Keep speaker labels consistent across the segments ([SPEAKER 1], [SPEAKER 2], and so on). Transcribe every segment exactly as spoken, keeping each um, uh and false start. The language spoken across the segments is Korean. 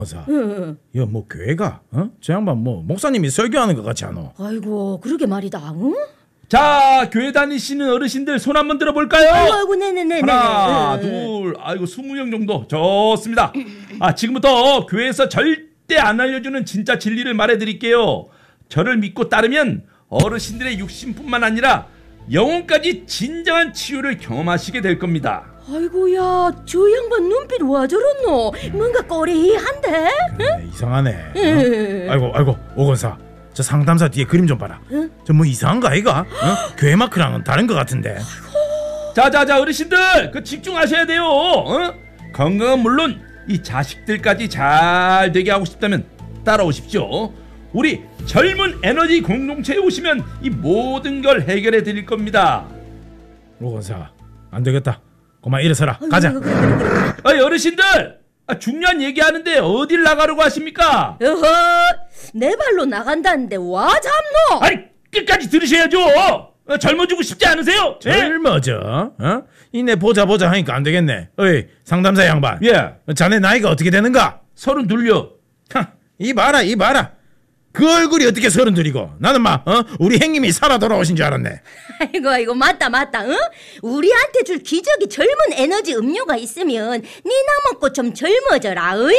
[SPEAKER 1] 사, 응. 이거 뭐 교회가? 어? 저 양반 뭐 목사님이 설교하는 것 같지 않아?
[SPEAKER 2] 아이고 그러게 말이다. 응?
[SPEAKER 3] 자, 교회 다니시는 어르신들 손 한번 들어볼까요?
[SPEAKER 2] 아이고, 아이고 네네네.
[SPEAKER 3] 하나,
[SPEAKER 2] 네네.
[SPEAKER 3] 둘, 아이고 스무 명 정도. 좋습니다. 아, 지금부터 교회에서 절대 안 알려주는 진짜 진리를 말해드릴게요. 저를 믿고 따르면 어르신들의 육신뿐만 아니라 영혼까지 진정한 치유를 경험하시게 될 겁니다.
[SPEAKER 2] 아이고야, 저 양반 눈빛 와 저렇노? 뭔가 꼬리한데?
[SPEAKER 1] 그래, 응? 이상하네. 어? 아이고 아이고 오건사, 저 상담사 뒤에 그림 좀 봐라. 응? 저 뭐 이상한 거 아이가? 어? 교회 마크랑은 다른 것 같은데.
[SPEAKER 3] 자자자 어르신들, 그 집중하셔야 돼요. 어? 건강은 물론 이 자식들까지 잘 되게 하고 싶다면 따라오십시오. 우리 젊은 에너지 공동체에 오시면 이 모든 걸 해결해 드릴 겁니다.
[SPEAKER 1] 오건사, 안 되겠다. 그만 일어서라. 가자.
[SPEAKER 3] 아이 어르신들, 아, 중요한 얘기하는데 어딜 나가려고 하십니까?
[SPEAKER 2] 어허, 내 발로 나간다는데 와 잡노?
[SPEAKER 3] 아니 끝까지 들으셔야죠. 어, 젊어지고 싶지 않으세요?
[SPEAKER 1] 젊어져? 어? 이내 보자 보자 하니까 안 되겠네. 어이 상담사 양반.
[SPEAKER 3] 예.
[SPEAKER 1] 자네 나이가 어떻게 되는가?
[SPEAKER 3] 서른 둘요.
[SPEAKER 1] 이 봐라 이 봐라. 그 얼굴이 어떻게 서른 둘이고 나는 막 어? 우리 형님이 살아 돌아오신 줄 알았네.
[SPEAKER 2] 아이고 아이고 맞다 맞다. 응? 우리한테 줄 기저귀 젊은 에너지 음료가 있으면 니나 먹고 좀 젊어져라. 으이?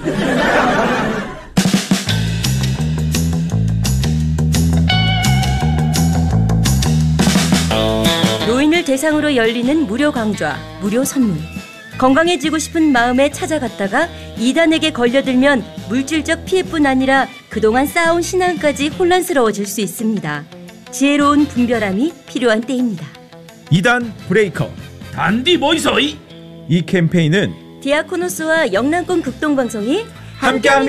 [SPEAKER 2] 노인을 대상으로 열리는 무료 강좌, 무료 선물. 건강해지고 싶은 마음에 찾아갔다가 이단에게 걸려들면 물질적 피해뿐 아니라 그동안 쌓아온 신앙까지 혼란스러워질 수 있습니다. 지혜로운 분별함이 필요한 때입니다.
[SPEAKER 1] 이단 브레이커.
[SPEAKER 3] 단디 뭐 있어? 이,
[SPEAKER 1] 이 캠페인은
[SPEAKER 2] 디아코노스와 영남권 극동방송이 함께합니다.